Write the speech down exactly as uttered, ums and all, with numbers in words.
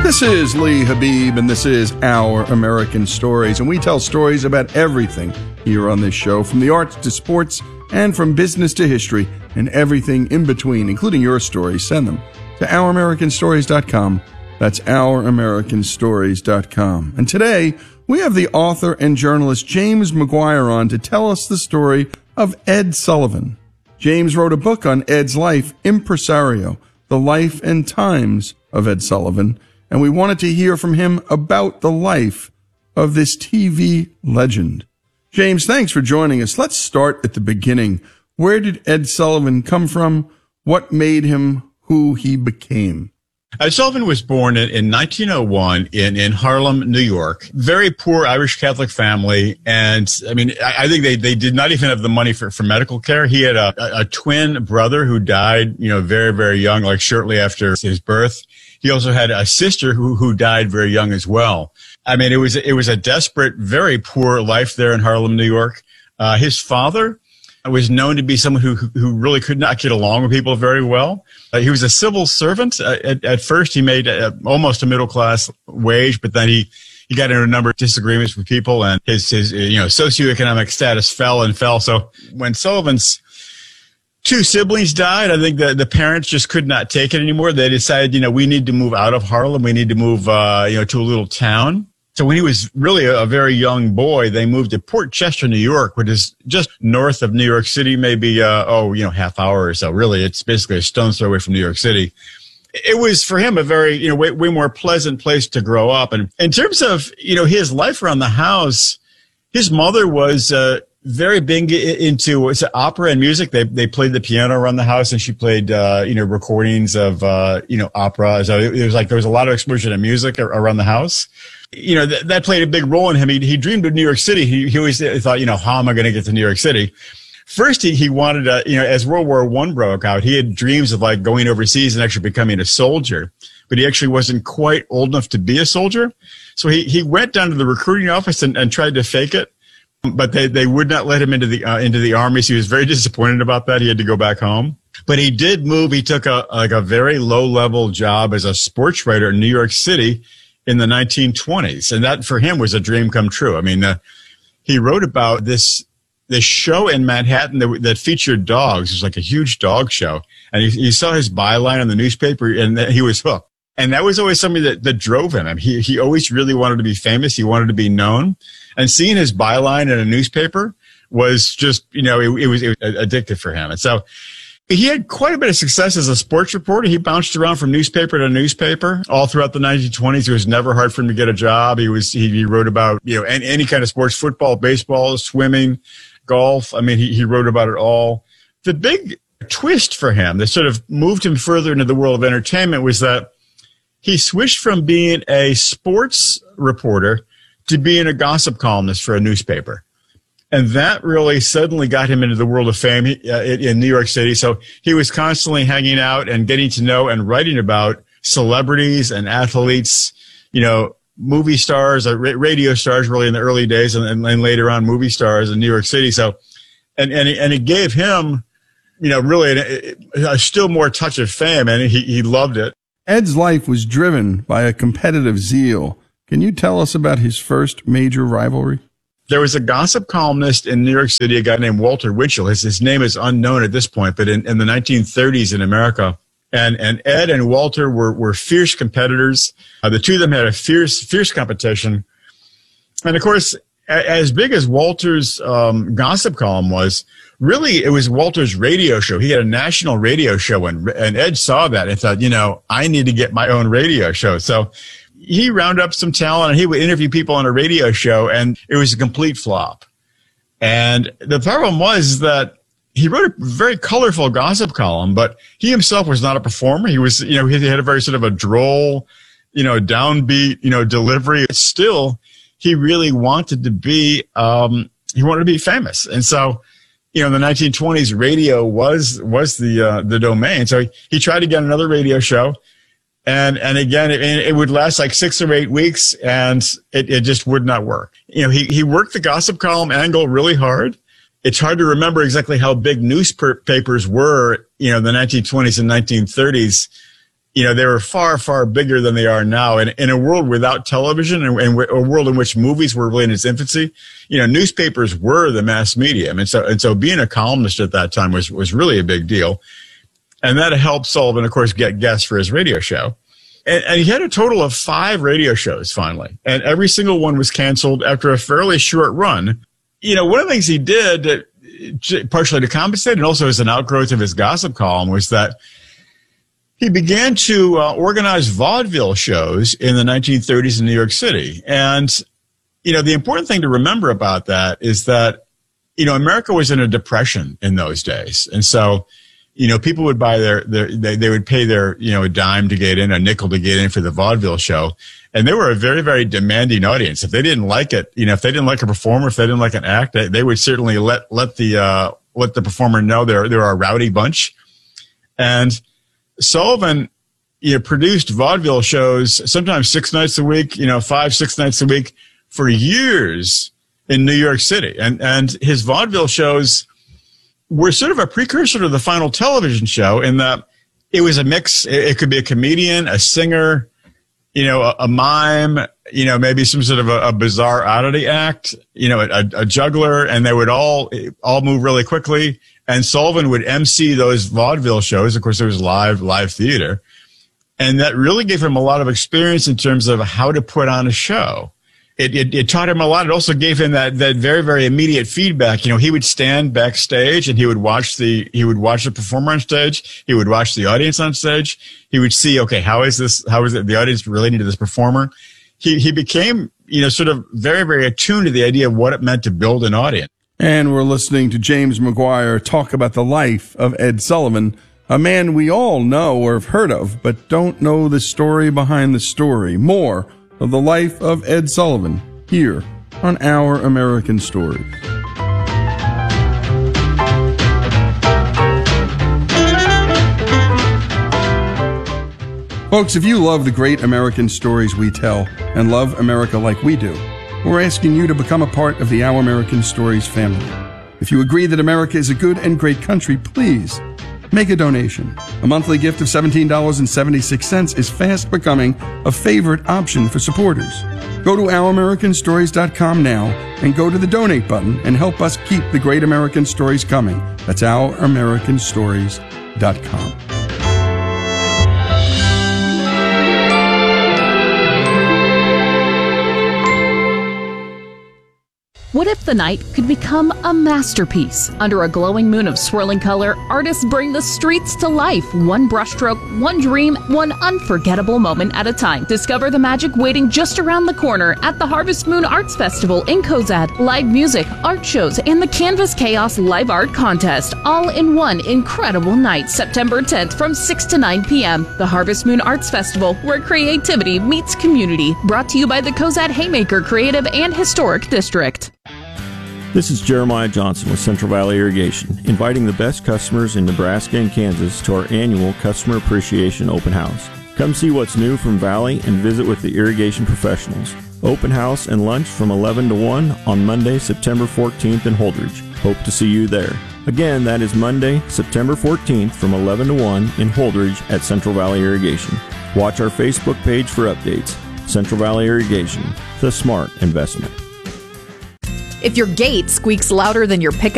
This is Lee Habib, and this is Our American Stories, and we tell stories about everything here on this show, from the arts to sports, and from business to history, and everything in between, including your stories. Send them to our american stories dot com. That's our american stories dot com. And today, we have the author and journalist James McGuire on to tell us the story of Ed Sullivan. James wrote a book on Ed's life, Impresario, The Life and Times of Ed Sullivan, and we wanted to hear from him about the life of this T V legend. James, thanks for joining us. Let's start at the beginning. Where did Ed Sullivan come from? What made him who he became? Ed Sullivan was born in, in nineteen oh one in, in Harlem, New York. Very poor Irish Catholic family. And I mean, I, I think they, they did not even have the money for, for medical care. He had a, a, a twin brother who died, you know, very, very young, like shortly after his birth. He also had a sister who, who died very young as well. I mean, it was, it was a desperate, very poor life there in Harlem, New York. Uh, his father was known to be someone who, who really could not get along with people very well. Uh, he was a civil servant. Uh, at, at first, he made a, almost a middle-class wage, but then he, he got into a number of disagreements with people, and his, his, you know, socioeconomic status fell and fell. So when Sullivan's two siblings died, I think the, the parents just could not take it anymore. They decided, you know, we need to move out of Harlem. We need to move, uh, you know, to a little town. So when he was really a, a very young boy, they moved to Port Chester, New York, which is just north of New York City, maybe, uh, oh, you know, half hour or so. Really, it's basically a stone's throw away from New York City. It was for him a very, you know, way, way more pleasant place to grow up. And in terms of, you know, his life around the house, his mother was, uh, very big into it's opera and music. They they played the piano around the house, and she played uh, you know recordings of uh, you know opera. So it was like there was a lot of exposure to music around the house. You know th- that played a big role in him. He he dreamed of New York City. He he always thought, you know, how am I going to get to New York City? First, he he wanted to, you know, as World War One broke out, he had dreams of like going overseas and actually becoming a soldier. But he actually wasn't quite old enough to be a soldier. So he he went down to the recruiting office and, and tried to fake it. But they, they would not let him into the uh, into the army, so he was very disappointed about that. He had to go back home. But he did move. He took a like a very low level job as a sports writer in New York City in the nineteen twenties, and that for him was a dream come true. I mean, uh, he wrote about this this show in Manhattan that, that featured dogs. It was like a huge dog show, and he, he saw his byline in the newspaper, and he was hooked. And that was always something that, that drove him. I mean, he, he always really wanted to be famous. He wanted to be known. And seeing his byline in a newspaper was just, you know, it, it, was, it was addictive for him. And so he had quite a bit of success as a sports reporter. He bounced around from newspaper to newspaper all throughout the nineteen twenties. It was never hard for him to get a job. He was, he, he wrote about, you know, any, any kind of sports, football, baseball, swimming, golf. I mean, he, he wrote about it all. The big twist for him that sort of moved him further into the world of entertainment was that he switched from being a sports reporter to being a gossip columnist for a newspaper. And that really suddenly got him into the world of fame uh, in New York City. So he was constantly hanging out and getting to know and writing about celebrities and athletes, you know, movie stars, uh, radio stars really in the early days, and, and, and later on movie stars in New York City. So, and, and, and it gave him, you know, really a, a still more touch of fame, and he, he loved it. Ed's life was driven by a competitive zeal. Can you tell us about his first major rivalry? There was a gossip columnist in New York City, a guy named Walter Winchell. His, his name is unknown at this point, but in, in the nineteen thirties in America. And, and Ed and Walter were, were fierce competitors. Uh, the two of them had a fierce, fierce competition. And of course, a, as big as Walter's um, gossip column was, really, it was Walter's radio show. He had a national radio show, and, and Ed saw that and thought, you know, I need to get my own radio show. So he rounded up some talent, and he would interview people on a radio show, and it was a complete flop. And the problem was that he wrote a very colorful gossip column, but he himself was not a performer. He was, you know, he had a very sort of a droll, you know, downbeat, you know, delivery. Still, he really wanted to be, um, he wanted to be famous. And so, you know, in the nineteen twenties, radio was was the uh, the domain. So he, he tried to get another radio show, and and again, it, it would last like six or eight weeks, and it, it just would not work. You know, he he worked the gossip column angle really hard. It's hard to remember exactly how big newspapers were, you know, in the nineteen twenties and nineteen thirties. you know, they were far, far bigger than they are now. And in a world without television and, and a world in which movies were really in its infancy, you know, newspapers were the mass medium. And so, and so being a columnist at that time was, was really a big deal. And that helped Sullivan, of course, get guests for his radio show. And, and he had a total of five radio shows finally. And every single one was canceled after a fairly short run. You know, one of the things he did that, partially to compensate and also as an outgrowth of his gossip column, was that he began to uh, organize vaudeville shows in the nineteen thirties in New York City. And, you know, the important thing to remember about that is that, you know, America was in a depression in those days. And so, you know, people would buy their, their they, they would pay their, you know, a dime to get in, a nickel to get in for the vaudeville show. And they were a very, very demanding audience. If they didn't like it, you know, if they didn't like a performer, if they didn't like an act, they, they would certainly let, let the, uh, let the performer know they're, they're a rowdy bunch. And Sullivan, you know, produced vaudeville shows, sometimes six nights a week, you know, five, six nights a week for years in New York City. And, and his vaudeville shows were sort of a precursor to the final television show in that it was a mix. It, it could be a comedian, a singer, you know, a, a mime, you know, maybe some sort of a, a bizarre oddity act, you know, a, a juggler, and they would all, all move really quickly. And Sullivan would emcee those vaudeville shows. Of course, there was live, live theater. And that really gave him a lot of experience in terms of how to put on a show. It, it, it taught him a lot. It also gave him that, that very, very immediate feedback. You know, he would stand backstage and he would watch the, he would watch the performer on stage. He would watch the audience on stage. He would see, okay, how is this, how is it, the audience relating to this performer? He, he became, you know, sort of very, very attuned to the idea of what it meant to build an audience. And we're listening to James McGuire talk about the life of Ed Sullivan, a man we all know or have heard of, but don't know the story behind the story. More of the life of Ed Sullivan here on Our American Stories. Folks, if you love the great American stories we tell and love America like we do, we're asking you to become a part of the Our American Stories family. If you agree that America is a good and great country, please make a donation. A monthly gift of seventeen dollars and seventy-six cents is fast becoming a favorite option for supporters. Go to our american stories dot com now and go to the donate button and help us keep the great American stories coming. That's our american stories dot com. What if the night could become a masterpiece? Under a glowing moon of swirling color, artists bring the streets to life, one brushstroke, one dream, one unforgettable moment at a time. Discover the magic waiting just around the corner at the Harvest Moon Arts Festival in Cozad. Live music, art shows, and the Canvas Chaos Live Art Contest, all in one incredible night, September tenth from six to nine p.m. The Harvest Moon Arts Festival, where creativity meets community. Brought to you by the Cozad Haymaker Creative and Historic District. This is Jeremiah Johnson with Central Valley Irrigation, inviting the best customers in Nebraska and Kansas to our annual Customer Appreciation Open House. Come see what's new from Valley and visit with the irrigation professionals. Open house and lunch from eleven to one on Monday, September fourteenth in Holdridge. Hope to see you there. Again, that is Monday, September fourteenth from eleven to one in Holdridge at Central Valley Irrigation. Watch our Facebook page for updates. Central Valley Irrigation, the smart investment. If your gate squeaks louder than your pickup